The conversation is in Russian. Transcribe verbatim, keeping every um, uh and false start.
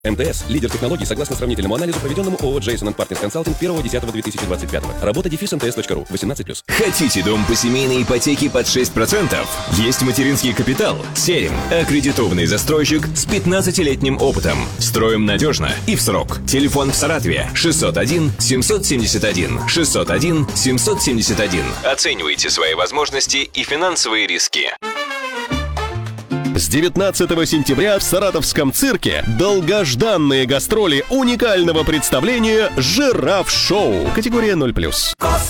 МТС – лидер технологий согласно сравнительному анализу, проведенному ООО Джейсон энд Партнерс Консалтинг первого десятого две тысячи двадцать пятого. Работа дефис МТС точка ру. восемнадцать плюс. Хотите дом по семейной ипотеке под шесть процентов? Есть материнский капитал. Серим – аккредитованный застройщик с пятнадцатилетним опытом. Строим надежно и в срок. Телефон в Саратове шестьсот один семьсот семьдесят один шестьсот один семьсот семьдесят один. Оценивайте свои возможности и финансовые риски. С девятнадцатого сентября в Саратовском цирке долгожданные гастроли уникального представления «Жираф-шоу». Категория ноль плюс.